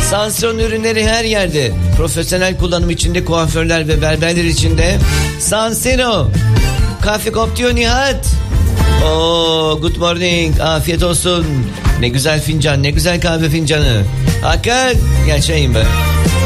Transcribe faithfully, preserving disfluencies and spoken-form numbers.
Sansiyon ürünleri her yerde. Profesyonel kullanım içinde, kuaförler ve berberler içinde. Sansino. Kahve kopuyor Nihat. Oo, good morning. Afiyet olsun. Ne güzel fincan, ne güzel kahve fincanı. Hakan, yaşayın be.